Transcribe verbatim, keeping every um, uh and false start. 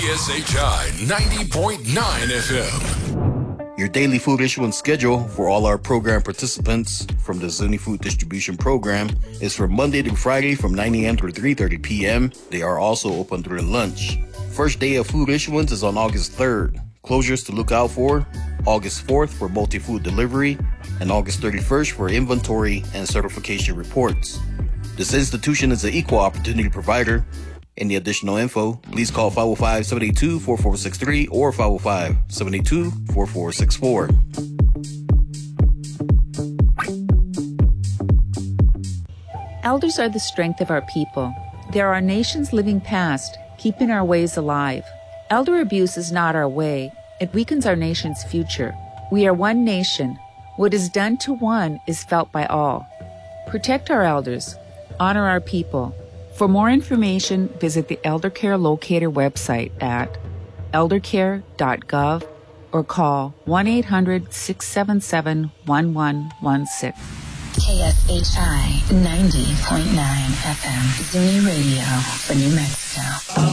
S H I ninety point nine F M. Your daily food issuance schedule for all our program participants from the Zuni Food Distribution Program is from Monday to Friday from nine a.m. to three thirty p.m. They are also open during lunch. First day of food issuance is on August third. Closures to look out for: August fourth for multi-food delivery and August thirty-first for inventory and certification reports. This institution is an equal opportunity provider. Any additional info, please call five oh five, seven eight two, four four six three or five oh five, seven eight two, four four six four. Elders are the strength of our people. They are our nation's living past, keeping our ways alive. Elder abuse is not our way. It weakens our nation's future. We are one nation. What is done to one is felt by all. Protect our elders. Honor our people. For more information, visit the Elder Care Locator website at eldercare dot gov or call one eight hundred, six seven seven, one one one six. K S H I ninety point nine F M, Zuni Radio for New Mexico.